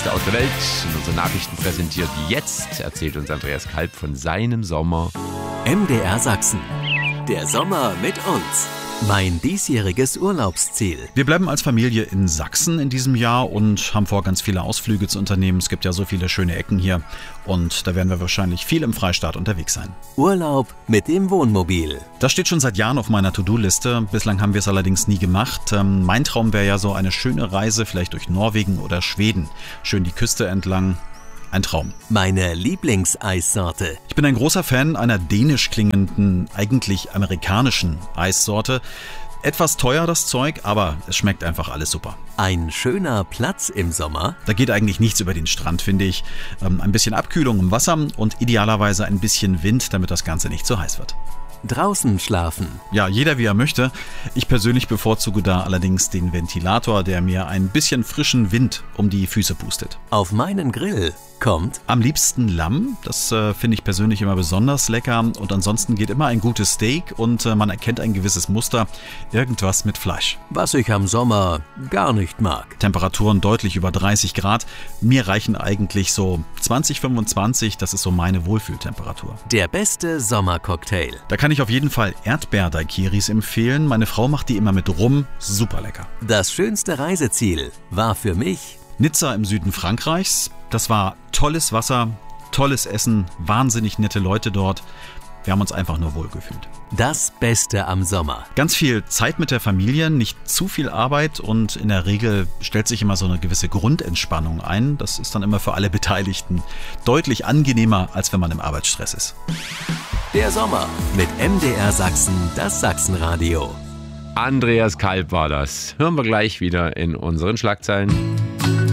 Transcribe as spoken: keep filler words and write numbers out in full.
Wichtigste aus der Welt in unseren Nachrichten präsentiert. Jetzt erzählt uns Andreas Kalb von seinem Sommer. M D R Sachsen. Der Sommer mit uns. Mein diesjähriges Urlaubsziel. Wir bleiben als Familie in Sachsen in diesem Jahr und haben vor, ganz viele Ausflüge zu unternehmen. Es gibt ja so viele schöne Ecken hier und da werden wir wahrscheinlich viel im Freistaat unterwegs sein. Urlaub mit dem Wohnmobil. Das steht schon seit Jahren auf meiner To-Do-Liste. Bislang haben wir es allerdings nie gemacht. Ähm, mein Traum wäre ja so eine schöne Reise, vielleicht durch Norwegen oder Schweden. Schön die Küste entlang. Ein Traum. Meine Lieblingseissorte. Ich bin ein großer Fan einer dänisch klingenden, eigentlich amerikanischen Eissorte. Etwas teuer das Zeug, aber es schmeckt einfach alles super. Ein schöner Platz im Sommer. Da geht eigentlich nichts über den Strand, finde ich. Ähm, ein bisschen Abkühlung im Wasser und idealerweise ein bisschen Wind, damit das Ganze nicht zu heiß wird. Draußen schlafen. Ja, jeder wie er möchte. Ich persönlich bevorzuge da allerdings den Ventilator, der mir ein bisschen frischen Wind um die Füße pustet. Auf meinen Grill kommt am liebsten Lamm. Das äh, finde ich persönlich immer besonders lecker. Und ansonsten geht immer ein gutes Steak und äh, man erkennt ein gewisses Muster. Irgendwas mit Fleisch. Was ich am Sommer gar nicht mag. Temperaturen deutlich über dreißig Grad. Mir reichen eigentlich so zwanzig, fünfundzwanzig. Das ist so meine Wohlfühltemperatur. Der beste Sommercocktail. Da kann ich auf jeden Fall Erdbeer-Daiquiris empfehlen. Meine Frau macht die immer mit Rum. Super lecker. Das schönste Reiseziel war für mich Nizza im Süden Frankreichs. Das war tolles Wasser, tolles Essen, wahnsinnig nette Leute dort. Wir haben uns einfach nur wohlgefühlt. Das Beste am Sommer. Ganz viel Zeit mit der Familie, nicht zu viel Arbeit und in der Regel stellt sich immer so eine gewisse Grundentspannung ein. Das ist dann immer für alle Beteiligten deutlich angenehmer, als wenn man im Arbeitsstress ist. Der Sommer mit M D R Sachsen, das Sachsenradio. Andreas Kalb war das. Hören wir gleich wieder in unseren Schlagzeilen.